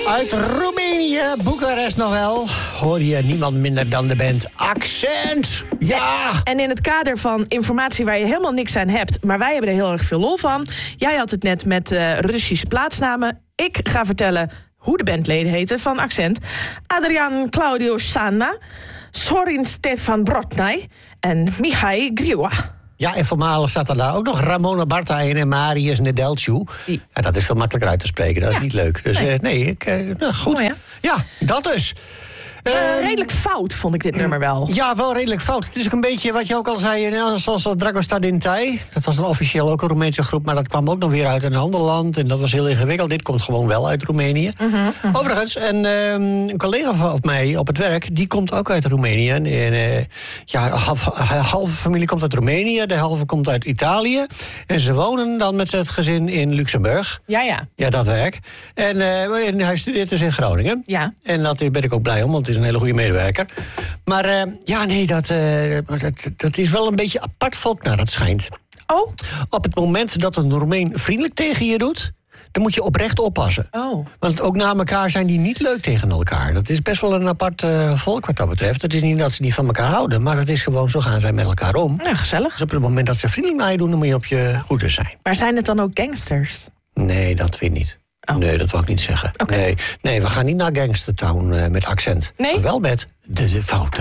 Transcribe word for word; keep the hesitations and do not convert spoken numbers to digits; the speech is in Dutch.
Uit Roemenië, Boekarest nog wel, hoor je niemand minder dan de band Accent. Ja! En, en in het kader van informatie waar je helemaal niks aan hebt, maar wij hebben er heel erg veel lol van. Jij had het net met uh, Russische plaatsnamen. Ik ga vertellen hoe de bandleden heten van Accent. Adrian Claudio Sanna, Sorin Stefan Brotnay en Mihai Griwa. Ja, en voormalig zat er daar ook nog Ramona Barta in en Marius Nedelciu. Ja, dat is veel makkelijker uit te spreken, dat is ja. niet leuk. Dus nee, uh, nee ik, uh, nou, goed. Mooi, ja, dat dus. Uh, uh, redelijk fout vond ik dit nummer wel. Ja, wel redelijk fout. Het is ook een beetje wat je ook al zei, zoals Dragostea Dintai. Dat was dan officieel ook een Roemeense groep, maar dat kwam ook nog weer uit een ander land. En dat was heel ingewikkeld. Dit komt gewoon wel uit Roemenië. Uh-huh, uh-huh. Overigens, een, um, een collega van mij op het werk, die komt ook uit Roemenië. En, uh, ja, half, halve familie komt uit Roemenië, de helft komt uit Italië. En ze wonen dan met zijn gezin in Luxemburg. Ja, ja. Ja, dat werk. En, uh, en hij studeert dus in Groningen. Ja. En daar ben ik ook blij om, want is een hele goede medewerker. Maar uh, ja, nee, dat, uh, dat, dat is wel een beetje apart volk naar het schijnt. Oh? Op het moment dat een Roemeen vriendelijk tegen je doet, dan moet je oprecht oppassen. Oh. Want ook na elkaar zijn die niet leuk tegen elkaar. Dat is best wel een apart uh, volk wat dat betreft. Het is niet dat ze niet van elkaar houden, maar het is gewoon zo gaan zij met elkaar om. Ja, gezellig. Dus op het moment dat ze vriendelijk naar je doen, dan moet je op je hoede zijn. Maar zijn het dan ook gangsters? Nee, dat vind ik niet. Oh. Nee, dat wil ik niet zeggen. Okay. Nee, nee, we gaan niet naar Gangstertown uh, met Accent. Nee? Maar wel met de, de foute